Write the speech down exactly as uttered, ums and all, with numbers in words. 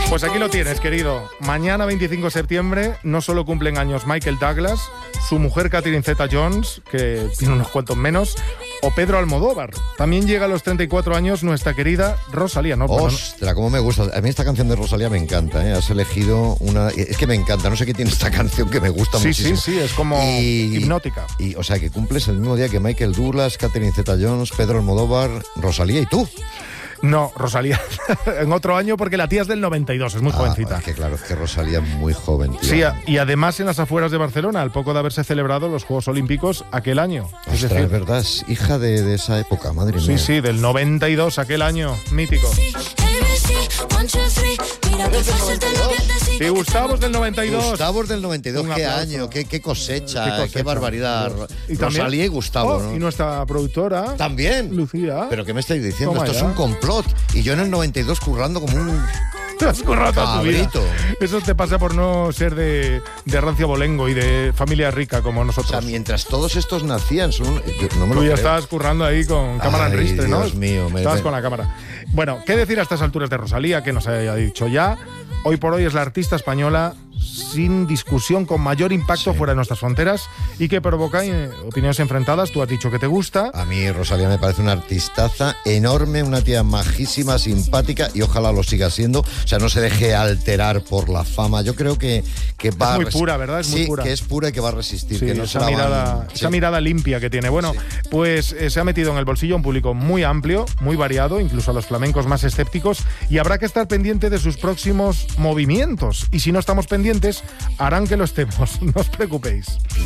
Pues aquí lo tienes, querido. Mañana, veinticinco de septiembre, no solo cumplen años Michael Douglas, su mujer Catherine Zeta-Jones, que tiene unos cuantos menos, o Pedro Almodóvar. También llega a los treinta y cuatro años nuestra querida Rosalía. ¿No? Ostras, cómo me gusta. A mí esta canción de Rosalía me encanta, ¿eh? Has elegido una... Es que me encanta, no sé qué tiene esta canción que me gusta sí, muchísimo. Sí, sí, sí, es como y, hipnótica. Y, o sea, que cumples el mismo día que Michael Douglas, Catherine Zeta-Jones, Pedro Almodóvar, Rosalía y tú. No, Rosalía, en otro año, porque la tía es del noventa y dos, es muy ah, jovencita. Es que claro, es que Rosalía es muy joven, tío. Sí, y además en las afueras de Barcelona, al poco de haberse celebrado los Juegos Olímpicos aquel año. Ostras, es decir, es verdad, es hija de, de esa época, madre sí, mía. Sí, sí, del noventa y dos, aquel año, mítico. Sí, Gustavo es del noventa y dos. Gustavo es del noventa y dos, qué año, qué, qué, cosecha, qué cosecha, qué barbaridad. Y Rosalía también, y Gustavo, oh, ¿no? Y nuestra productora. También. Lucía. ¿Pero qué me estáis diciendo? Toma Esto ya. es un complot. Y yo en el noventa y dos currando como un... Te has currado toda tu vida. Eso te pasa por no ser de, de rancio abolengo y de familia rica como nosotros. O sea, mientras todos estos nacían, son, yo no me Tú lo ya creo. estabas currando ahí con cámara Ay, en ristre, ¿no? Dios mío. Me Estabas me... con la cámara. Bueno, ¿qué decir a estas alturas de Rosalía? Que nos haya dicho ya. Hoy por hoy es la artista española sin discusión con mayor impacto sí. fuera de nuestras fronteras y que provoca eh, opiniones enfrentadas. Tú has dicho que te gusta. A mí Rosalía me parece una artistaza enorme, una tía majísima, simpática y ojalá lo siga siendo. O sea, no se deje alterar por la fama. Yo creo que, que va es muy a res... pura, ¿verdad? Es sí, muy pura. que es pura y que va a resistir. Sí, que no esa, se la mirada, van... esa sí. mirada limpia que tiene. Bueno, sí. pues eh, se ha metido en el bolsillo un público muy amplio, muy variado, incluso a los flamencos más escépticos, y habrá que estar pendiente de sus próximos movimientos. Y si no estamos pendientes, harán que lo estemos. No os preocupéis.